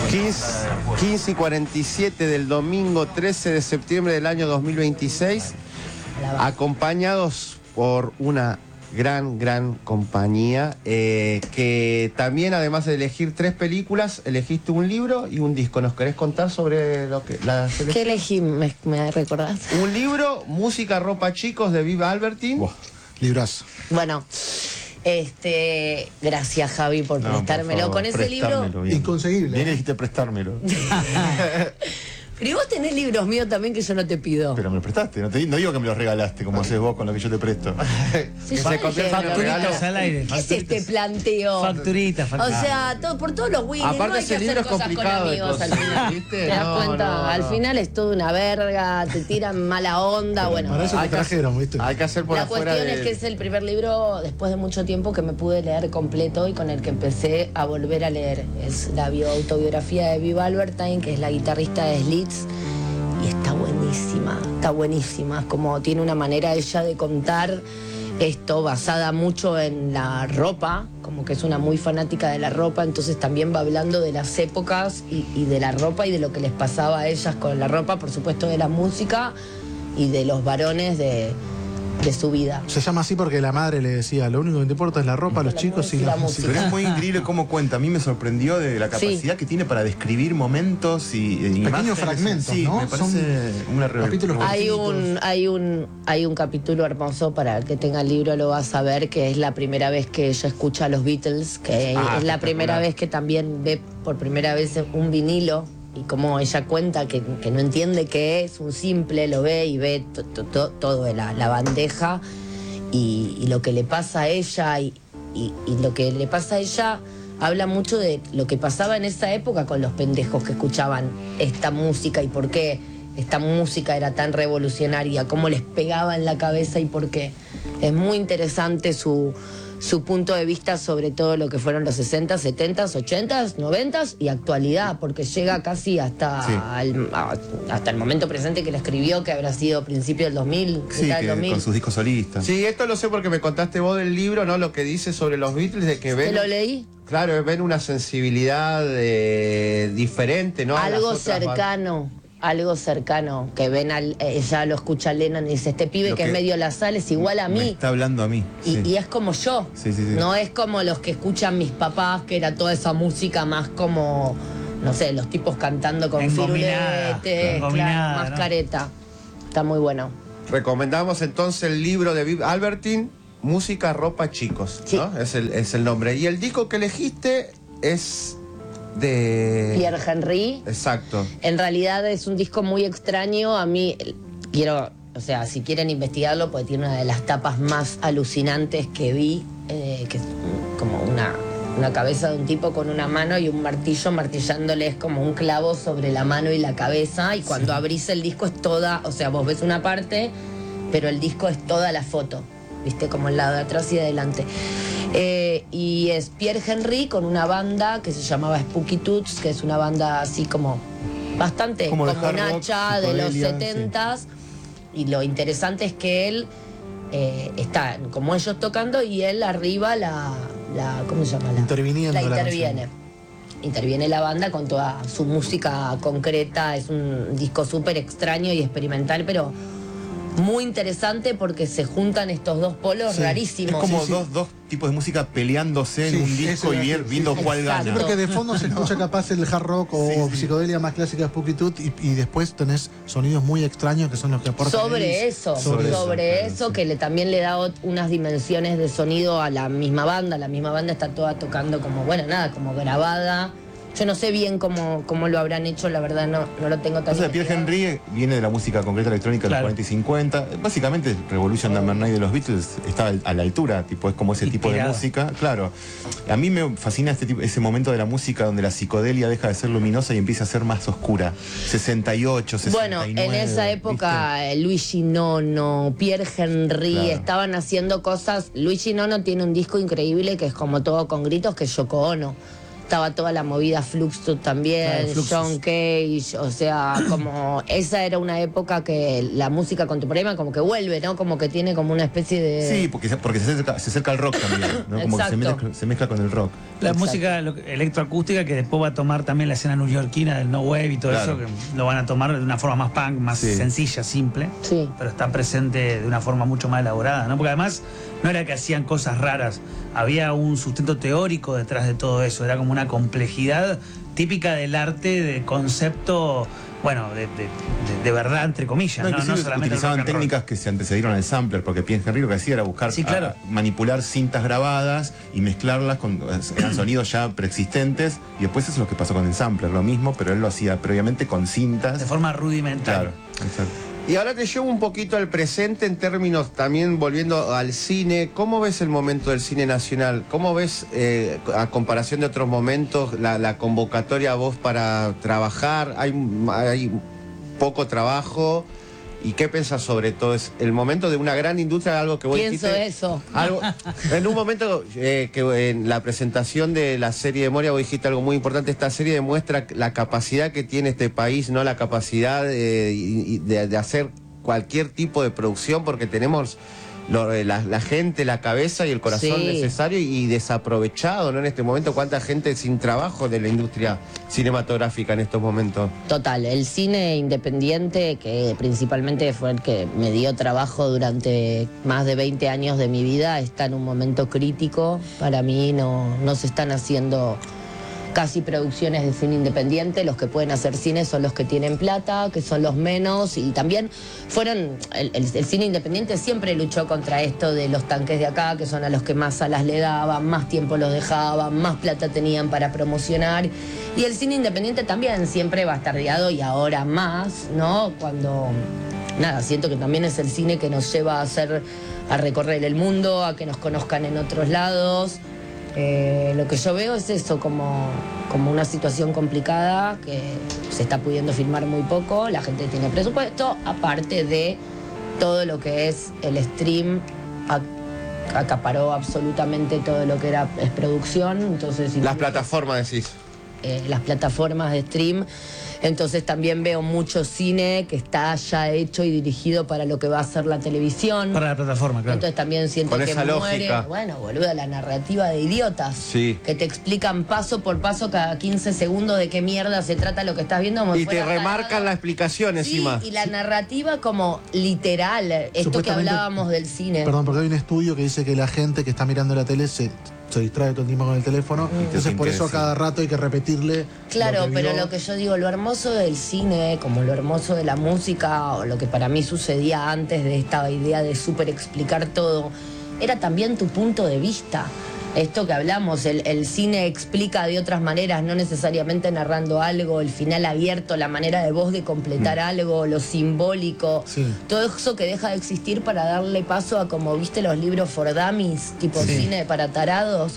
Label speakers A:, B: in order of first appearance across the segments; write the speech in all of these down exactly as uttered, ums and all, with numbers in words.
A: quince y cuarenta y siete del domingo trece de septiembre del año dos mil veintiséis, acompañados por una gran, gran compañía, eh, que también, además de elegir tres películas, elegiste un libro y un disco. ¿Nos querés contar sobre lo que la selección?
B: ¿Qué elegí? ¿Me, me recordás?
A: Un libro, Música, Ropa, Chicos, de Viva Albertine.
C: Wow, librazo.
B: Bueno, este, gracias, Javi, por
D: No,
B: prestármelo.
D: por favor,
B: Con ese libro...
D: bien.
C: Inconseguible.
D: Bien dijiste prestármelo.
B: Pero vos tenés libros míos también que yo no te pido.
D: Pero me los prestaste, no, te, no digo que me los regalaste como haces vos con lo que yo te presto.
B: Sí,
A: Que
B: yo
A: se
B: no
A: contesta
B: entiendo.
A: los regalos.
E: Facturitas al aire.
B: ¿Qué es este planteo?
E: Facturita,
B: O
E: facturita.
B: sea, todo, por todos los Winnie,
A: Aparte,
B: no hay que
A: ese libro
B: hacer
A: es
B: cosas con
A: complicado de
B: amigos al
A: conseguir,
B: final.
A: ¿viste?
B: ¿Te das
A: No,
B: cuenta?
A: no,
B: Al
A: no.
B: final es toda una verga, te tiran mala onda, bueno.
C: Para eso
A: hay
C: te
A: que
C: trajeron, ¿viste?
A: Hay que hacer por
B: La
A: afuera
B: cuestión
A: de...
B: es que es el primer libro después de mucho tiempo que me pude leer completo y con el que empecé a volver a leer. Es la autobiografía de Viva Albertine, que es la guitarrista de Slits, y está buenísima, está buenísima. Es como tiene una manera ella de contar esto basada mucho en la ropa, como que es una muy fanática de la ropa, entonces también va hablando de las épocas y, y de la ropa y de lo que les pasaba a ellas con la ropa, por supuesto de la música y de los varones de, de su vida.
C: Se llama así porque la madre le decía, lo único que te importa es la ropa, los
B: La
C: chicos y
B: música,
C: la
B: la
C: música.
D: Pero es muy increíble cómo cuenta. A mí me sorprendió de la capacidad
B: Sí.
D: que tiene para describir momentos y, y
C: Pequeños
D: imágenes.
C: fragmentos,
D: Sí,
C: ¿no?
D: me parece
C: Son
D: una re-
C: capítulos
B: Hay
C: cortitos.
B: un, hay un, hay un capítulo hermoso, para el que tenga el libro lo va a saber, que es la primera vez que ella escucha a los Beatles, que
D: Ah,
B: es la primera
D: espectacular.
B: vez que también ve por primera vez un vinilo, y como ella cuenta que, que no entiende qué es, un simple, lo ve y ve to- to- to- todo de la, la bandeja, y, y lo que le pasa a ella, y, y- y lo que le pasa a ella habla mucho de lo que pasaba en esa época con los pendejos que escuchaban esta música y por qué esta música era tan revolucionaria, cómo les pegaba en la cabeza y por qué. Es muy interesante su, su punto de vista sobre todo lo que fueron los sesenta, setenta, ochenta, noventa y actualidad, porque llega casi hasta,
D: Sí.
B: el, hasta el momento presente que la escribió, que habrá sido principio del dos mil,
D: Sí,
B: mitad del
D: que
B: dos mil.
D: con sus discos solistas.
A: Sí, esto lo sé porque me contaste vos del libro, ¿no? Lo que dice sobre los Beatles, de que
B: ¿Te
A: ven...
B: lo leí?
A: Claro, ven una sensibilidad eh, diferente, ¿no? A las
B: Algo
A: otras bandas.
B: cercano, algo cercano, que ven, al, ella lo escucha a Lennon y dice, este pibe
D: Lo
B: que,
D: que
B: es medio la sal es igual a
D: Me
B: mí.
D: está hablando a mí.
B: Y,
D: sí.
B: y es como yo,
D: Sí, sí, sí.
B: no es como los que escuchan mis papás, que era toda esa música más como, no sé, los tipos cantando con
E: Engominada,
B: firuletes,
E: engominada,
B: claro, más
E: ¿no?
B: careta. Está muy bueno.
A: Recomendamos entonces el libro de Viv Albertine, Música, Ropa, Chicos,
B: Sí.
A: ¿no? Es el, es el nombre. Y el disco que elegiste es de...
B: Pierre Henry.
A: Exacto.
B: En realidad es un disco muy extraño. A mí, el- quiero, o sea, si quieren investigarlo, pues tiene una de las tapas más alucinantes que vi, eh, que es como una, una cabeza de un tipo con una mano y un martillo martillándoles como un clavo sobre la mano y la cabeza. Y cuando abrís el disco es toda, o sea, vos ves una parte, pero el disco es toda la foto, ¿viste? Como el lado de atrás y de adelante. Eh, y es Pierre Henry con una banda que se llamaba Spooky Toots, que es una banda así como bastante
D: Como
B: como,
D: de hard rock,
B: Nacha de los
D: psicodelia,
B: setentas. Y lo interesante es que él eh, está como ellos tocando y él arriba la, la ¿cómo se llama? La,
C: Interviniendo
B: la
C: la
B: interviene.
C: canción.
B: Interviene la banda con toda su música concreta. Es un disco súper extraño y experimental, pero muy interesante porque se juntan estos dos polos
C: Sí,
B: rarísimos.
D: Es como
C: Sí, sí.
D: Dos, dos tipos de música peleándose
C: Sí,
D: en un
C: eso
D: disco y
C: iba a
D: vier-
C: decir,
D: viendo
C: sí, sí.
D: cuál
B: Exacto.
D: gana.
C: Porque de fondo se escucha capaz el hard rock o
D: Sí, sí.
C: psicodelia más clásica de Spooky Tooth y, y después tenés sonidos muy extraños que son los que aportan.
B: Sobre
C: el-
B: eso,
D: Sobre
B: sobre,
D: eso,
B: eso,
D: claro,
B: que le, también le da ot- unas dimensiones de sonido a la misma banda. La misma banda está toda tocando como, bueno, nada, como grabada. Yo no sé bien cómo, cómo lo habrán hecho, la verdad no, no lo tengo tan
D: O sea, Pierre
B: investigado.
D: Henry viene de la música concreta electrónica de los
E: Claro.
D: cuarenta y cincuenta. Básicamente, Revolution Number Night de los Beatles está a la altura, tipo, es como ese tipo de
E: Inspirado.
D: música. Claro. A mí me fascina este tipo, ese momento de la música donde la psicodelia deja de ser luminosa y empieza a ser más oscura. sesenta y ocho, sesenta y nueve.
B: Bueno, en esa época eh, Luigi Nono, Pierre Henry
D: Claro.
B: estaban haciendo cosas. Luigi Nono tiene un disco increíble que es como todo con gritos, que es Yoko Ono. estaba toda la movida Fluxus también,
C: Claro, Fluxus.
B: John Cage, o sea, como esa era una época que la música contemporánea como que vuelve, ¿no? Como que tiene como una especie de...
D: Sí, porque, se- porque se, acerca, se acerca al rock también, ¿no? Como que se
B: Exacto.
D: mezcla, se mezcla con el rock.
E: La
B: Exacto.
E: música lo- electroacústica que después va a tomar también la escena neoyorquina del no wave y todo
D: Claro.
E: eso, que lo van a tomar de una forma más punk, más
D: Sí.
E: sencilla, simple,
B: Sí.
E: pero está presente de una forma mucho más elaborada, ¿no? Porque además no era que hacían cosas raras, había un sustento teórico detrás de todo eso, era como una complejidad típica del arte, de concepto, bueno, de, de- de- de verdad, entre comillas,
D: No,
E: no, no,
D: inclusive
E: solamente el
D: utilizaban
E: rock and roll.
D: técnicas que se antecedieron al sampler, porque Pierre Henry lo que hacía era buscar,
E: Sí, claro.
D: a- manipular cintas grabadas y mezclarlas con eran sonidos ya preexistentes, y después eso es lo que pasó con el sampler, lo mismo, pero él lo hacía previamente con cintas.
E: De forma rudimentaria.
D: Claro, exacto.
A: Y ahora te llevo un poquito al presente en términos también volviendo al cine. ¿Cómo ves el momento del cine nacional? ¿Cómo ves, eh, a comparación de otros momentos, la, la convocatoria a vos para trabajar? ¿Hay, hay poco trabajo? ¿Y qué pensás sobre todo? ¿Es el momento de una gran industria, algo que vos
B: Pienso
A: dijiste?
B: eso.
A: Algo, en un momento eh, que en la presentación de la serie de Moria vos dijiste algo muy importante. Esta serie demuestra la capacidad que tiene este país, no la capacidad eh, y- y de, de hacer cualquier tipo de producción, porque tenemos lo- la, la gente, la cabeza y el corazón
B: Sí.
A: necesario y desaprovechado, ¿no? En este momento, cuánta gente sin trabajo de la industria cinematográfica en estos momentos.
B: Total, el cine independiente, que principalmente fue el que me dio trabajo durante más de veinte años de mi vida, está en un momento crítico. Para mí no, no se están haciendo casi producciones de cine independiente. Los que pueden hacer cine son los que tienen plata, que son los menos, y también fueron, el, el- el cine independiente siempre luchó contra esto de los tanques de acá, que son a los que más salas le daban, más tiempo los dejaban, más plata tenían para promocionar, y el cine independiente también siempre bastardeado, y ahora más, ¿no? Cuando, nada, siento que también es el cine que nos lleva a hacer, a recorrer el mundo, a que nos conozcan en otros lados. Eh, lo que yo veo es eso, como, como una situación complicada, que se está pudiendo filmar muy poco, la gente tiene presupuesto, aparte de todo lo que es el stream, ac- acaparó absolutamente todo lo que era es producción, entonces
A: Las plataformas, decís.
B: eh, las plataformas de stream. Entonces también veo mucho cine que está ya hecho y dirigido para lo que va a ser la televisión.
E: Para la plataforma, claro.
B: Entonces también siento
A: Con
B: que
A: esa
B: muere,
A: lógica.
B: bueno, boluda, la narrativa de idiotas.
A: Sí.
B: Que te explican paso por paso cada quince segundos de qué mierda se trata lo que estás viendo. como
A: Y
B: fuera
A: te remarcan
B: tarado.
A: la explicación
B: Sí,
A: encima.
B: y la narrativa como literal, esto que
C: Supuestamente-
B: hablábamos del cine.
C: Perdón, porque hay un estudio que dice que la gente que está mirando la tele se, se distrae todo el tiempo con el teléfono. Entonces, por eso a cada rato hay que repetirle.
B: Claro,
C: lo que
B: pero
C: vio.
B: lo que yo digo, lo hermoso del cine, como lo hermoso de la música, o lo que para mí sucedía antes de esta idea de súper explicar todo, era también tu punto de vista. Esto que hablamos, el, el cine explica de otras maneras, no necesariamente narrando algo, el final abierto, la manera de vos de completar algo, lo simbólico,
C: Sí.
B: todo eso que deja de existir para darle paso a, como viste los libros for dummies, tipo
C: Sí.
B: cine para tarados,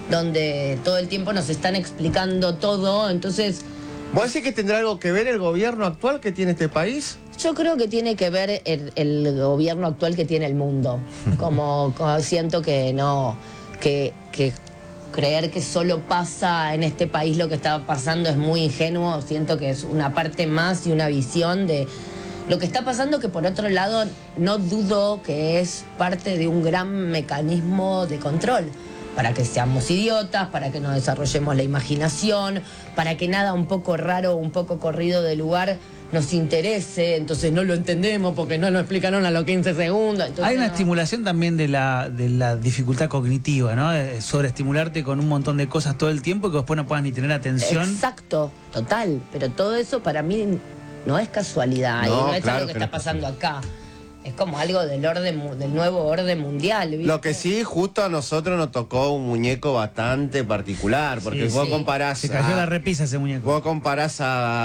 B: donde todo el tiempo nos están explicando todo. Entonces,
A: ¿Vos decís que tendrá algo que ver el gobierno actual que tiene este país?
B: yo creo que tiene que ver el, el gobierno actual que tiene el mundo. Como, como siento que no, que, que creer que solo pasa en este país lo que está pasando es muy ingenuo. Siento que es una parte más y una visión de lo que está pasando, que por otro lado no dudo que es parte de un gran mecanismo de control, para que seamos idiotas, para que no desarrollemos la imaginación, para que nada un poco raro, un poco corrido de lugar nos interese, entonces no lo entendemos porque no lo explicaron a los quince segundos. Entonces
E: Hay una
B: no.
E: estimulación también de la, de la dificultad cognitiva, ¿no? De sobreestimularte con un montón de cosas todo el tiempo que después no puedas ni tener atención.
B: Exacto, total, pero todo eso para mí no es casualidad, y
A: No,
B: no es
A: claro
B: algo que
A: que
B: está
A: no.
B: pasando acá. Es como algo del orden mu- del nuevo orden mundial, ¿viste?
A: Lo que sí, justo a nosotros nos tocó un muñeco bastante particular, porque
E: Sí,
A: vos
B: sí.
A: comparás
E: Se cayó
A: a,
E: la repisa ese muñeco.
A: vos comparás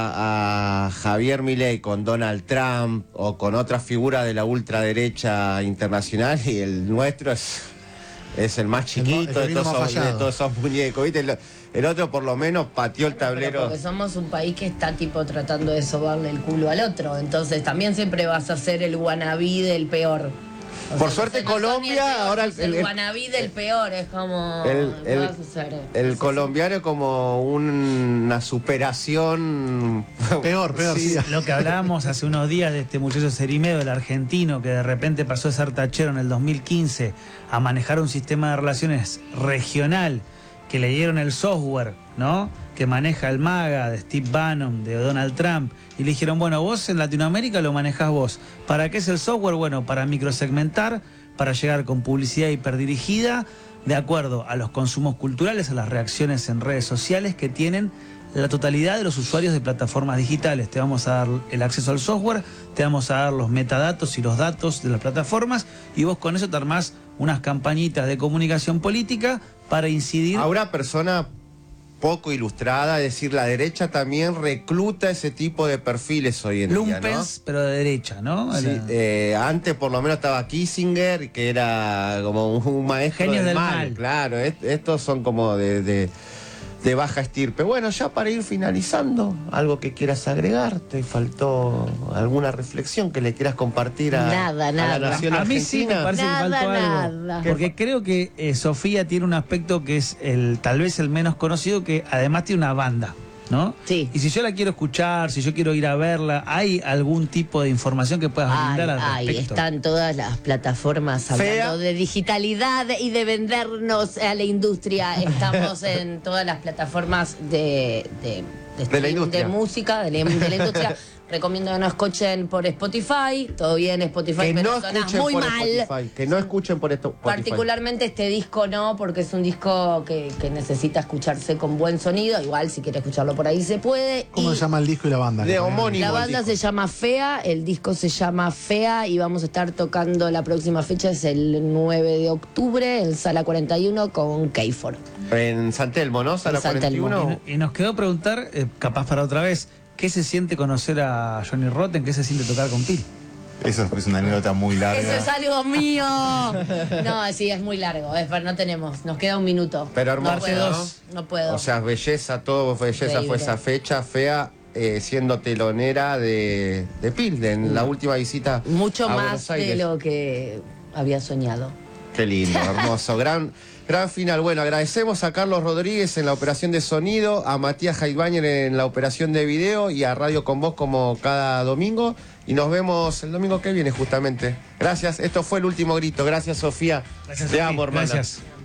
A: a, a Javier Milei con Donald Trump o con otras figuras de la ultraderecha internacional, y el nuestro es, es el más
C: El mo- el
A: chiquito
C: que
A: de
C: vino
A: todos,
C: más
A: esos, de
C: fallado.
A: todos esos muñecos, ¿viste? El, el otro por lo menos pateó el
B: Pero
A: tablero.
B: porque somos un país que está tipo tratando de sobarle el culo al otro, entonces también siempre vas a ser el wannabe del peor. O
A: Por
B: sea,
A: suerte
B: no sos ni
A: Colombia,
B: el peor,
A: ahora
B: sos
A: el-
B: el,
A: el-
B: guanabí del peor, es como...
A: El,
B: ¿qué
A: el-
B: vas a hacer?
A: el
B: Sí,
A: colombiano como una superación.
C: Peor, peor, sí.
E: Lo que hablábamos hace unos días de este muchacho Cerimedo, el argentino, que de repente pasó de ser tachero en el dos mil quince a manejar un sistema de relaciones regional, que le dieron el software, ¿no? Que maneja el MAGA de Steve Bannon, de Donald Trump, y le dijeron, bueno, vos en Latinoamérica lo manejás vos. ¿Para qué es el software? Bueno, para microsegmentar, para llegar con publicidad hiperdirigida, de acuerdo a los consumos culturales, a las reacciones en redes sociales que tienen la totalidad de los usuarios de plataformas digitales. Te vamos a dar el acceso al software, te vamos a dar los metadatos y los datos de las plataformas, y vos con eso te armás unas campañitas de comunicación política para incidir.
A: A una persona poco ilustrada, es decir, la derecha también recluta ese tipo de perfiles hoy en día, ¿no?
E: Lumpens, pero de derecha, ¿no?
A: Sí,
E: La-
A: eh, antes por lo menos estaba Kissinger, que era como un, un maestro
E: Genios
A: del,
E: del
A: mal.
E: mal.
A: Claro, est- estos son como de, de, de baja estirpe. Bueno, ya para ir finalizando, algo que quieras agregar, ¿te faltó alguna reflexión que le quieras compartir a,
B: Nada,
A: a
B: nada.
A: la nación
E: A mí sí me
A: argentina?
E: parece
B: Nada,
E: que faltó algo.
B: nada.
E: Porque creo que eh, Sofía tiene un aspecto que es el tal vez el menos conocido, que además tiene una banda, ¿no?
B: Sí.
E: Y si yo la quiero escuchar, si yo quiero ir a verla, ¿hay algún tipo de información que puedas
B: Ay,
E: brindar al
B: ay,
E: respecto?
B: están todas las plataformas hablando
A: Fea.
B: de digitalidad y de vendernos a la industria. Estamos en todas las plataformas de, de, de,
A: De la
B: stream,
A: industria.
B: de música, de la, de la industria. Recomiendo que no escuchen por Spotify. Todo bien, Spotify,
A: Que
B: pero
A: no
B: suena
A: escuchen
B: muy
A: por
B: mal.
A: Spotify, que no escuchen por esto. Spotify.
B: Particularmente este disco no, porque es un disco que, que necesita escucharse con buen sonido. Igual si quiere escucharlo por ahí se puede.
C: ¿Cómo
B: Y
C: se llama el disco y la banda?
A: De
C: Que ponen?
A: homónimo.
B: la
A: el
B: banda
A: disco.
B: se llama Fea, el disco se llama Fea y vamos a estar tocando, la próxima fecha es el nueve de octubre en Sala cuarenta y uno con Keifor.
A: En San Telmo, ¿no? Sala
B: San Telmo.
A: cuarenta y uno.
E: Y, y nos quedó preguntar, eh, capaz para otra vez, ¿qué se siente conocer a Johnny Rotten? ¿Qué se siente tocar con Pil?
D: Eso es una anécdota muy larga.
B: Eso es algo mío. No, sí, es muy largo, es, no tenemos, nos queda un minuto.
A: Pero hermoso,
B: no puedo,
A: ¿no?
B: no puedo.
A: O sea, belleza, todo belleza
B: Increíble.
A: fue esa fecha. Fea eh, siendo telonera de, de Pilde en la última visita
B: Mucho
A: a
B: más
A: Buenos
B: de
A: Aires.
B: lo que había soñado.
A: Qué lindo, hermoso. Gran, gran final. Bueno, agradecemos a Carlos Rodríguez en la operación de sonido, a Matías Heidbañer en la operación de video y a Radio Con Vos como cada domingo. Y nos vemos el domingo que viene justamente. Gracias. Esto fue El Último Grito. Gracias, Sofía.
E: Gracias,
A: Te
E: Sofi.
A: amo, hermana.
E: Gracias.